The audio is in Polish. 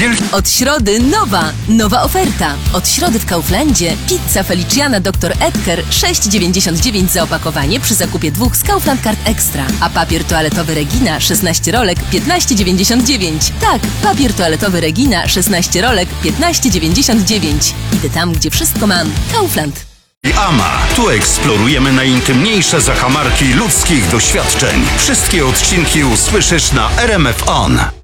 Od środy nowa oferta. Od środy w Kauflandzie pizza Feliciana Dr. Edgar 6,99 za opakowanie przy zakupie 2 z Kaufland Card Extra. A papier toaletowy Regina 16 rolek 15,99. Tak, papier toaletowy Regina 16 rolek 15,99. Idę tam, gdzie wszystko mam. Kaufland. AMA. Tu eksplorujemy najintymniejsze zakamarki ludzkich doświadczeń. Wszystkie odcinki usłyszysz na RMF On.